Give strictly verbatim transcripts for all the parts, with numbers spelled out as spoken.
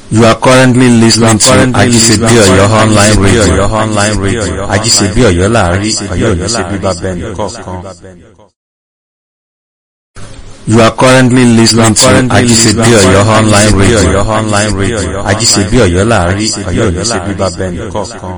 You are currently listening to Ajisebi Oyo online radio. Online radio. Ajisebi Oyo láàrin Ọ̀yọ́ Ọ̀yọ́ ṣe bíbá bẹ́ẹ̀ni kọ̀ọ̀kan. You are currently listening to Ajisebi Oyo online radio. Online radio. Ajisebi Oyo láàrin Ọ̀yọ́ Ọ̀yọ́ ṣe bíbá bẹ́ẹ̀ni kọ̀ọ̀kan.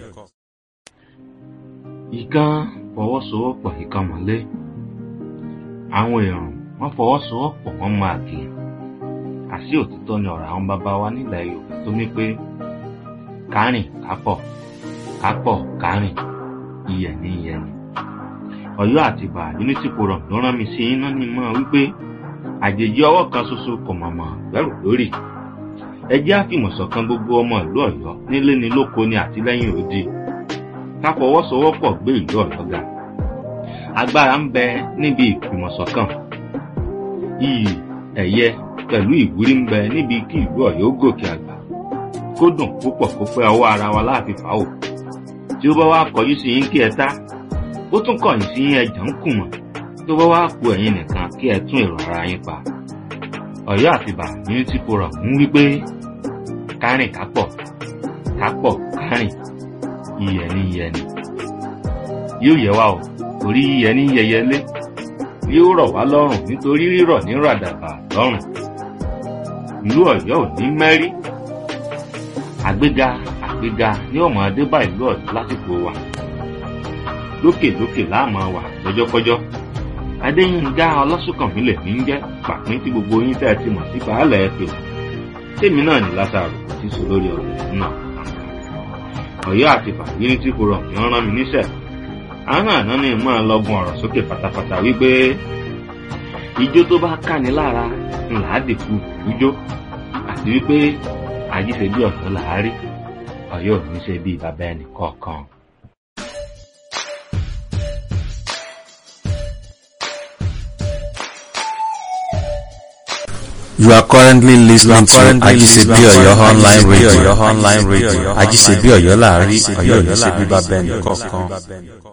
Ìkan fọwọ́sowọ́pọ̀ ìkan mọ́lé. Àwọn èèyàn wọ́n fọwọ́sowọ́pọ̀ wọ́n máa kì í. Àṣì òtítọ́ ni ọ̀rọ̀ àwọn bàbá wa nílẹ̀ Yorùbá tó ní pé kárìn kápọ̀ kápọ̀ kárìn iyẹ̀ ní iyẹ̀ ni. Ọ̀yọ́ Àtìbà Unity Forum ló rán mi sí iná ní mọ́ wípé àjèjì ọwọ́ kan ṣoṣo kò mọ̀mọ́ gbẹ́rù lórí. Ẹ jẹ́ àfìmọ̀ṣọ̀kan gbogbo ọmọ ìlú Ọ̀yọ́ nílé ni lóko ni àtìlẹ́yìn òdi. Ká fọwọ́sowọ́pọ̀ gbé ìlú Ọ̀yọ́ ga. Agbára ń bẹ níbi ìfìmọ̀ṣọ̀kan. Iyì ẹ̀yẹ pẹ̀lú ìwúrí ń bẹ níbi kí ìlú Ọ̀yọ́ gòkè àgbà kó dùn púpọ̀ kó pẹ́ ọwọ́ ara wa láàfin fàáwò tí ó bá wá kọjú sí yín kí ẹ tá ó tún kọ̀yìn sí yín ẹjà ń kùmọ̀ tó bá wá ku ẹ̀yin nìkan kí ẹ tún èrò ara yín pa. Ọ̀yọ́ Àtìbà Unity Forum ń wí pé kárìn kápọ̀ kápọ̀ kárìn iyẹ̀ ní iyẹ̀ ni yóò yẹ wá o torí iyẹ̀ ní yẹyẹlé yóò rọ̀ wá lọ́rùn nítorí rírọ̀ ní ràdàbà lọ́rùn. Ìlú Ọ̀yọ́ ò ní mẹ́rí. Àgbéga àgbéga ní ọmọ adébá ìlú Ọ̀yọ́ lásìkò wa. Lókè lókè láàmú wà lọ́jọ́kọ́jọ́. Adéyínká Ọlásùnkànmí lèmi ń jẹ́ pàpín tí gbogbo yín tẹ́ ẹ ti mọ̀ sí baálẹ̀ ẹ pè. Tèmi náà ní Lásárù kò tí so lórí ọ̀rọ̀ náà. Ọ̀yọ́ Àtìbà Unity Forum ni wọ́n rán mi níṣẹ́. Àwọn àná ni mọ́ ọ lọ́gun ọ̀rọ̀ sókè pátápátá wípé ijó tó bá káni lára ńlá dìkú ijó àti wípé Ajíṣebí Ọ̀yọ́ làárí Ọ̀yọ́ ò ní ṣe bí bàbá ẹnì kọ̀ọ̀kan. You are currently listening to Ajisebi Oyo online radio. Online radio. Ajisebi Oyo láàrin Ọ̀yọ́ Ọ̀yọ́ ṣe bíbá bẹ́ẹ̀ni kọ̀ọ̀kan.